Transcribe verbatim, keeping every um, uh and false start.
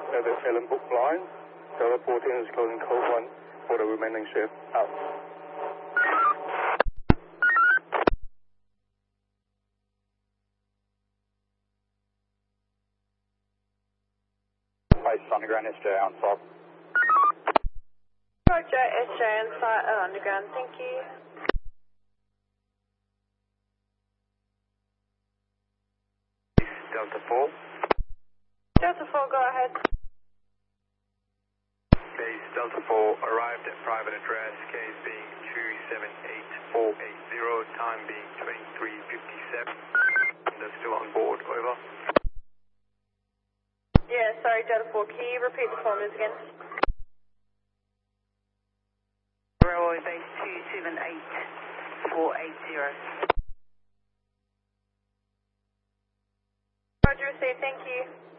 at the Salem book line. Delta fourteen is calling code one for the remaining shift. Out. Place underground S J on top. Roger, S J on site at underground, thank you. Delta four. Delta four, go ahead. Case Delta four arrived at private address, case being two seven eight four eight zero, time being twenty-three fifty-seven. They're still on board, over. Yeah, sorry, Delta four, can you repeat the formulas again? Railway base two seven eight four eight zero. Roger, received, thank you.